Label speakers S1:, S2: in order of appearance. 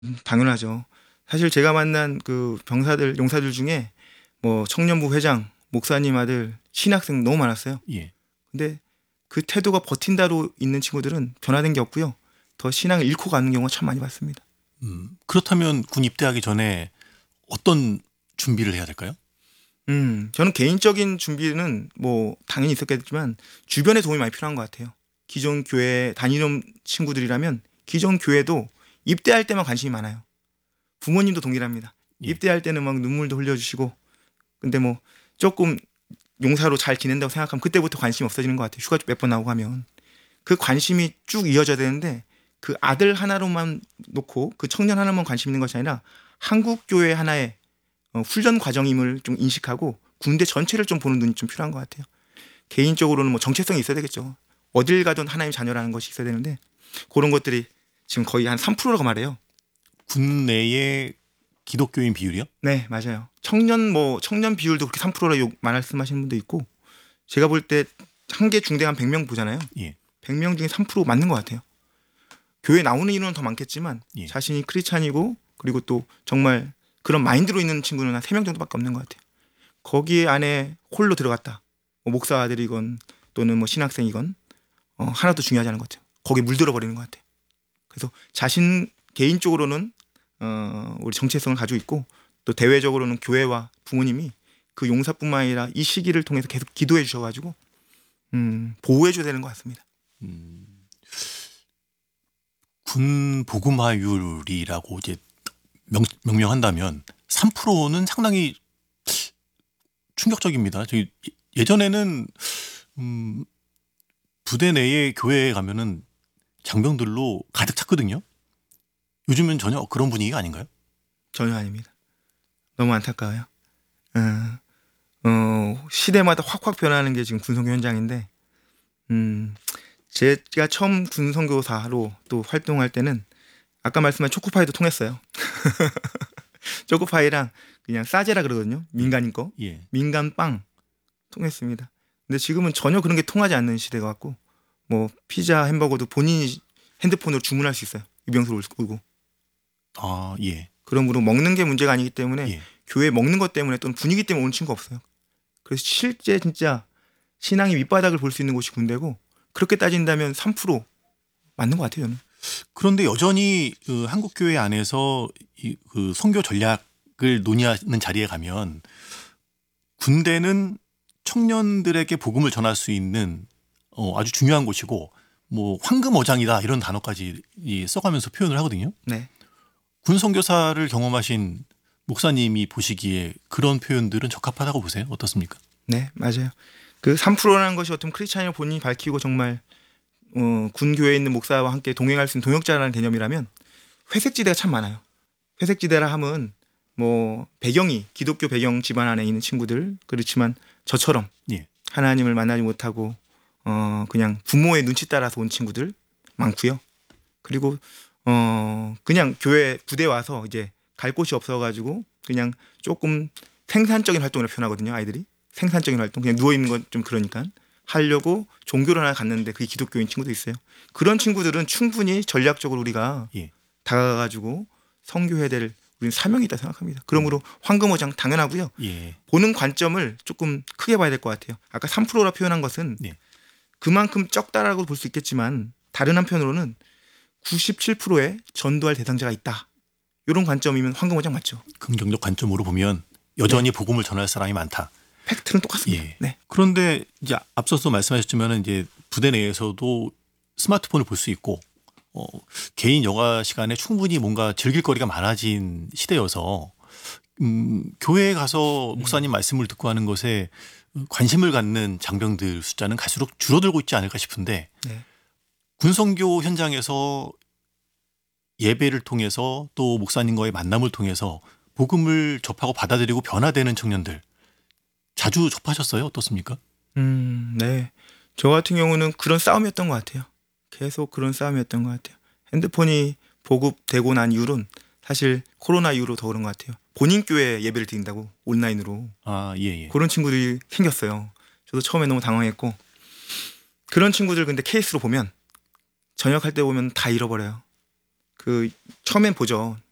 S1: 당연하죠. 사실 제가 만난 그 병사들, 용사들 중에 뭐 청년부 회장, 목사님 아들, 신학생 너무 많았어요.
S2: 예.
S1: 근데 그 태도가 버틴다로 있는 친구들은 변화된 게 없고요. 더 신앙을 잃고 가는 경우가 참 많이 봤습니다.
S2: 그렇다면 군 입대하기 전에 어떤 준비를 해야 될까요?
S1: 저는 개인적인 준비는 뭐 당연히 있었겠지만 주변의 도움이 많이 필요한 것 같아요. 기존 교회 다니는 친구들이라면 기존 교회도 입대할 때만 관심이 많아요. 부모님도 동일합니다.
S2: 예.
S1: 입대할 때는 막 눈물도 흘려주시고, 근데 뭐 조금 용사로 잘 지낸다고 생각하면 그때부터 관심이 없어지는 것 같아요. 휴가 몇 번 나오고 하면 그 관심이 쭉 이어져야 되는데 그 아들 하나로만 놓고 그 청년 하나만 관심 있는 것이 아니라 한국 교회 하나의 훈련 과정임을 좀 인식하고 군대 전체를 좀 보는 눈이 좀 필요한 것 같아요. 개인적으로는 뭐 정체성이 있어야 되겠죠. 어딜 가든 하나님 자녀라는 것이 있어야 되는데 그런 것들이 지금 거의 한 3%라고 말해요.
S2: 군 내의 기독교인 비율이요?
S1: 네, 맞아요. 청년 비율도 그렇게 3%라 말씀하시는 분도 있고 제가 볼 때 한 개 중대 한 100명 보잖아요.
S2: 예.
S1: 100명 중에 3% 맞는 것 같아요. 교회 나오는 인원은 더 많겠지만
S2: 예.
S1: 자신이 크리스찬이고 그리고 또 정말 그런 마인드로 있는 친구는 한 3명 정도밖에 없는 것 같아요. 거기에 안에 홀로 들어갔다. 뭐 목사 아들이건 또는 뭐 신학생이건 하나도 중요하지 않은 것 같아요. 거기에 물들어 버리는 것 같아요. 그래서 자신 개인적으로는 우리 정체성을 가지고 있고 또 대외적으로는 교회와 부모님이 그 용사뿐만 아니라 이 시기를 통해서 계속 기도해 주셔가지고 보호해 줘야 되는 것 같습니다.
S2: 군 복음화율이라고 이제 명명한다면 3%는 상당히 충격적입니다. 저희 예전에는 부대 내에 교회에 가면은 장병들로 가득 찼거든요. 요즘은 전혀 그런 분위기가 아닌가요?
S1: 전혀 아닙니다. 너무 안타까워요. 시대마다 확확 변하는 게 지금 군성교 현장인데 제가 처음 군선교사로 또 활동할 때는 아까 말씀하신 초코파이도 통했어요. 초코파이랑 그냥 싸제라 그러거든요. 민간인 거.
S2: 예.
S1: 민간 빵 통했습니다. 근데 지금은 전혀 그런 게 통하지 않는 시대가 왔고 뭐 피자, 햄버거도 본인이 핸드폰으로 주문할 수 있어요. 유병수를 울고.
S2: 아, 예.
S1: 그러므로 먹는 게 문제가 아니기 때문에
S2: 예.
S1: 교회 먹는 것 때문에 또는 분위기 때문에 오는 친구가 없어요. 그래서 실제 진짜 신앙의 밑바닥을 볼 수 있는 곳이 군대고 그렇게 따진다면 3% 맞는 것 같아요. 저는.
S2: 그런데 여전히 그 한국 교회 안에서 그 선교 전략을 논의하는 자리에 가면 군대는 청년들에게 복음을 전할 수 있는 아주 중요한 곳이고 뭐 황금어장이다 이런 단어까지 써가면서 표현을 하거든요.
S1: 네.
S2: 군 선교사를 경험하신 목사님이 보시기에 그런 표현들은 적합하다고 보세요? 어떻습니까?
S1: 네, 맞아요. 그 3%라는 것이 어떤 크리스찬을 본인이 밝히고 정말 군 교회에 있는 목사와 함께 동행할 수 있는 동역자라는 개념이라면 회색지대가 참 많아요. 회색지대라 함은 뭐 배경이 기독교 배경 집안 안에 있는 친구들 그렇지만 저처럼
S2: 예.
S1: 하나님을 만나지 못하고 그냥 부모의 눈치 따라서 온 친구들 많고요. 그리고 그냥 교회 부대 와서 이제 갈 곳이 없어가지고 그냥 조금 생산적인 활동을 표현하거든요. 아이들이 생산적인 활동 그냥 누워 있는 건 좀 그러니까 하려고 종교를 하나 갔는데 그게 기독교인 친구도 있어요. 그런 친구들은 충분히 전략적으로 우리가
S2: 예.
S1: 다가가가지고 선교해야 될 우리는 사명이 있다 생각합니다. 그러므로 황금어장 당연하고요.
S2: 예.
S1: 보는 관점을 조금 크게 봐야 될 것 같아요. 아까 3%라 표현한 것은
S2: 네.
S1: 그만큼 적다라고 볼 수 있겠지만 다른 한편으로는 97%의 전도할 대상자가 있다. 이런 관점이면 황금어장 맞죠.
S2: 긍정적 관점으로 보면 여전히 복음을 전할 사람이 많다.
S1: 팩트는 똑같습니다.
S2: 예.
S1: 네.
S2: 그런데 이제 앞서서 말씀하셨지만 이제 부대 내에서도 스마트폰을 볼 수 있고 개인 여가 시간에 충분히 뭔가 즐길 거리가 많아진 시대여서 교회에 가서 목사님 말씀을 듣고 하는 것에 관심을 갖는 장병들 숫자는 갈수록 줄어들고 있지 않을까 싶은데
S1: 네.
S2: 군선교 현장에서 예배를 통해서 또 목사님과의 만남을 통해서 복음을 접하고 받아들이고 변화되는 청년들 자주 접하셨어요? 어떻습니까?
S1: 네. 저 같은 경우는 그런 싸움이었던 것 같아요. 계속 그런 싸움이었던 것 같아요. 핸드폰이 보급되고 난 이후로는 사실 코로나 이후로 더 그런 것 같아요. 본인 교회 예배를 드린다고 온라인으로
S2: 아, 예, 예.
S1: 그런 친구들이 생겼어요. 저도 처음에 너무 당황했고 그런 친구들 근데 케이스로 보면 전역할 때 보면 다 잃어버려요. 그 처음엔 보죠.